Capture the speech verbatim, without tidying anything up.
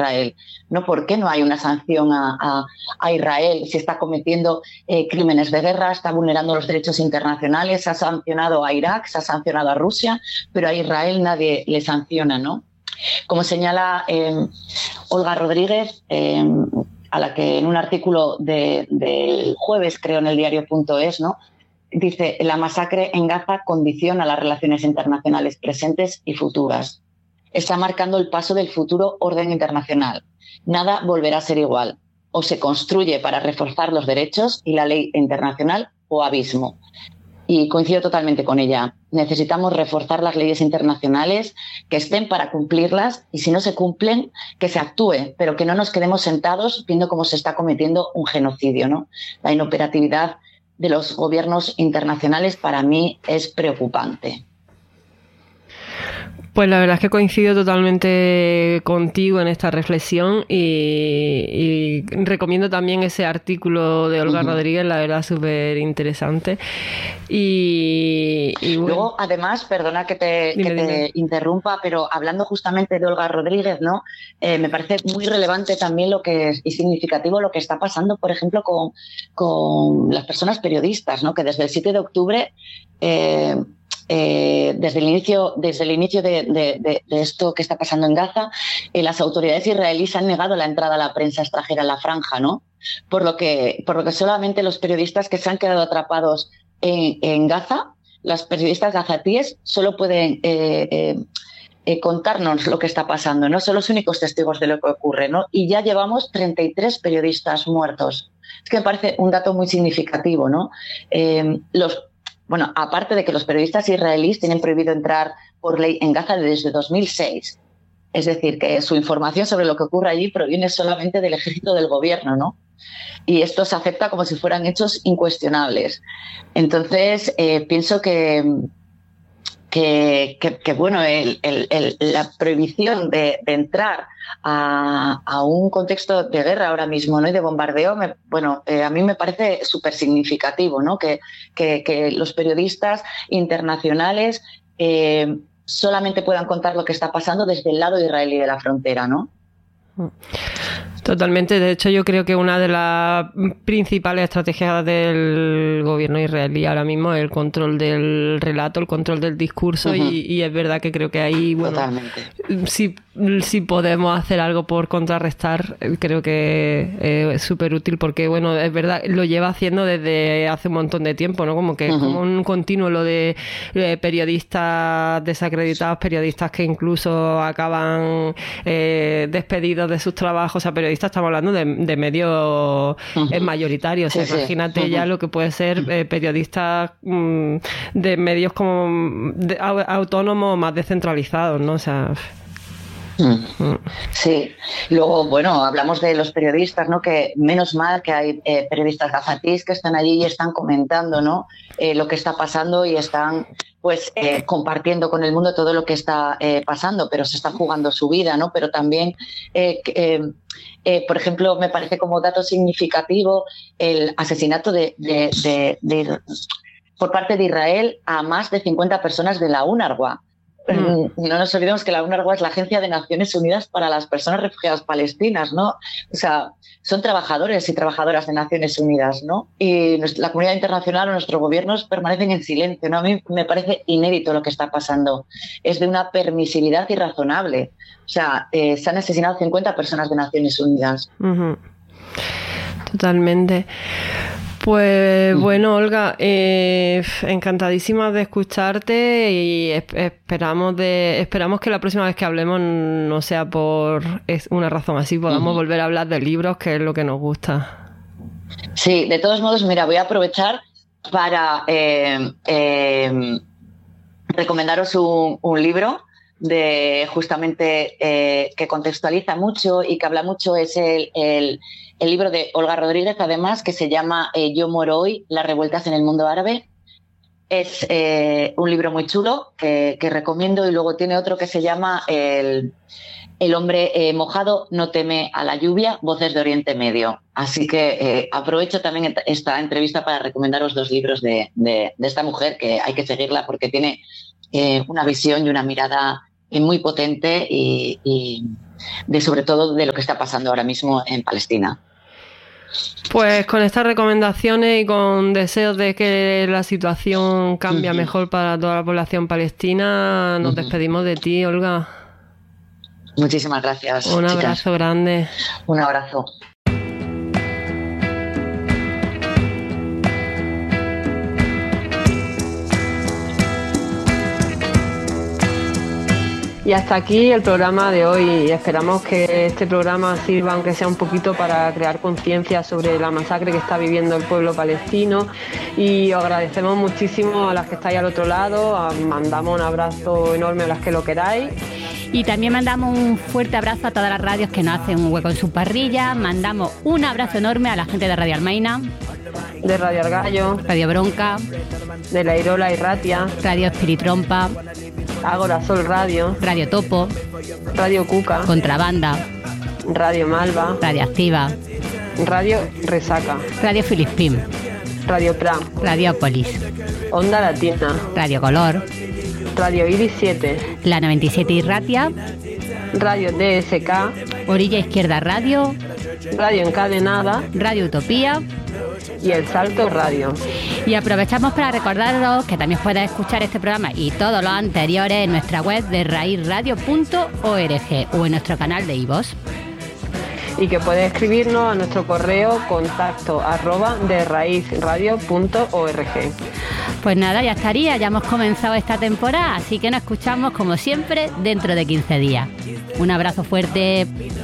Israel, ¿no? ¿Por qué no hay una sanción a, a, a Israel si está cometiendo eh, crímenes de guerra, está vulnerando los derechos internacionales? Se ha sancionado a Irak, se ha sancionado a Rusia, pero a Israel nadie le sanciona, ¿no? Como señala eh, Olga Rodríguez, eh, a la que en un artículo de, del jueves, creo, en el diario punto es, ¿no?, dice: la masacre en Gaza condiciona las relaciones internacionales presentes y futuras. Está marcando el paso del futuro orden internacional. Nada volverá a ser igual. O se construye para reforzar los derechos y la ley internacional, o abismo. Y coincido totalmente con ella. Necesitamos reforzar las leyes internacionales, que estén para cumplirlas, y si no se cumplen, que se actúe, pero que no nos quedemos sentados viendo cómo se está cometiendo un genocidio, ¿no? La inoperatividad de los gobiernos internacionales para mí es preocupante. Pues la verdad es que coincido totalmente contigo en esta reflexión y, y recomiendo también ese artículo de Olga uh-huh. Rodríguez, la verdad súper interesante. Y, y bueno. Luego, además, perdona que te, dime, que te dime. interrumpa, pero hablando justamente de Olga Rodríguez, ¿no? Eh, me parece muy relevante también lo que es, y significativo lo que está pasando, por ejemplo, con, con las personas periodistas, ¿no? Que desde el siete de octubre... Eh, Eh, desde el inicio, desde el inicio de, de, de, de esto que está pasando en Gaza, eh, las autoridades israelíes han negado la entrada a la prensa extranjera en la franja, ¿no? Por lo que, por lo que solamente los periodistas que se han quedado atrapados en, en Gaza, las periodistas gazatíes, solo pueden eh, eh, eh, contarnos lo que está pasando, ¿no? Son los únicos testigos de lo que ocurre, ¿no? Y ya llevamos treinta y tres periodistas muertos. Es que me parece un dato muy significativo, ¿no? Eh, los Bueno, aparte de que los periodistas israelíes tienen prohibido entrar por ley en Gaza desde dos mil seis. Es decir, que su información sobre lo que ocurre allí proviene solamente del ejército del gobierno, ¿no? Y esto se acepta como si fueran hechos incuestionables. Entonces, eh, pienso que, que, que, que bueno, el, el, el, la prohibición de, de entrar a, a un contexto de guerra ahora mismo, ¿no?, y de bombardeo, me, bueno, eh, a mí me parece súper significativo, ¿no?, que, que, que los periodistas internacionales eh, solamente puedan contar lo que está pasando desde el lado israelí de la frontera, ¿no? Totalmente. De hecho, yo creo que una de las principales estrategias del gobierno israelí ahora mismo es el control del relato, el control del discurso, uh-huh. y, y es verdad que creo que ahí, bueno, si, si podemos hacer algo por contrarrestar, creo que es súper útil, porque, bueno, es verdad, lo lleva haciendo desde hace un montón de tiempo, ¿no? Como que uh-huh. como un continuo lo de eh, periodistas desacreditados, periodistas que incluso acaban eh, despedidos de sus trabajos, o sea, periodistas, estamos hablando de, de medios uh-huh. mayoritarios, o sea, sí, imagínate sí. uh-huh. ya lo que puede ser eh, periodistas mm, de medios como de, autónomos, más descentralizados, ¿no? O sea... Sí, luego, bueno, hablamos de los periodistas, ¿no? Que menos mal que hay eh, periodistas gazatíes que están allí y están comentando, ¿no?, eh, lo que está pasando, y están pues eh, compartiendo con el mundo todo lo que está eh, pasando, pero se están jugando su vida, ¿no? Pero también, eh, eh, eh, por ejemplo, me parece como dato significativo el asesinato de, de, de, de por parte de Israel a más de cincuenta personas de la UNRWA. Mm. No nos olvidemos que la UNRWA es la Agencia de Naciones Unidas para las Personas Refugiadas Palestinas, ¿no? O sea, son trabajadores y trabajadoras de Naciones Unidas, ¿no? Y la comunidad internacional o nuestros gobiernos permanecen en silencio, ¿no? A mí me parece inédito lo que está pasando. Es de una permisividad irrazonable. O sea, eh, se han asesinado cincuenta personas de Naciones Unidas. Uh-huh. Totalmente. Pues bueno, Olga, eh, encantadísima de escucharte, y esperamos de esperamos que la próxima vez que hablemos no sea por una razón así, podamos uh-huh. volver a hablar de libros, que es lo que nos gusta. Sí, de todos modos, mira, voy a aprovechar para eh, eh, recomendaros un, un libro de justamente eh, que contextualiza mucho y que habla mucho. Es el, el, el libro de Olga Rodríguez, además, que se llama eh, Yo muero hoy, las revueltas en el mundo árabe. Es eh, un libro muy chulo que, que recomiendo, y luego tiene otro que se llama El, el hombre eh, mojado no teme a la lluvia, voces de Oriente Medio. Así que eh, aprovecho también esta entrevista para recomendaros dos libros de, de, de esta mujer, que hay que seguirla porque tiene eh, una visión y una mirada muy potente y, y, de sobre todo de lo que está pasando ahora mismo en Palestina. Pues con estas recomendaciones y con deseos de que la situación cambie uh-huh. mejor para toda la población palestina, nos uh-huh. despedimos de ti, Olga. Muchísimas gracias. Un abrazo chicas. grande. Un abrazo. Y hasta aquí el programa de hoy. Esperamos que este programa sirva, aunque sea un poquito, para crear conciencia sobre la masacre que está viviendo el pueblo palestino. Y os agradecemos muchísimo a las que estáis al otro lado. Mandamos un abrazo enorme a las que lo queráis. Y también mandamos un fuerte abrazo a todas las radios que nos hacen un hueco en su parrilla. Mandamos un abrazo enorme a la gente de Radio Almaina, de Radio Argallo, Radio Bronca, de La Irola y Ratia, Radio Espiritrompa, Ágora Sol Radio, Radio Topo, Radio Cuca, Contrabanda, Radio Malva, Radio Activa, Radio Resaca, Radio Filispín, Radio Pram, Radiopolis, Onda Latina, Radio Color, Radio Iris siete, La noventa y siete y Ratia, Radio D S K, Orilla Izquierda Radio, Radio Encadenada, Radio Utopía y El Salto Radio. Y aprovechamos para recordaros que también puedes escuchar este programa y todos los anteriores en nuestra web de raíz radio punto org o en nuestro canal de iVoox. Y que puedes escribirnos a nuestro correo contacto arroba de raíz radio punto org. Pues nada, ya estaría, ya hemos comenzado esta temporada, así que nos escuchamos como siempre dentro de quince días. Un abrazo fuerte.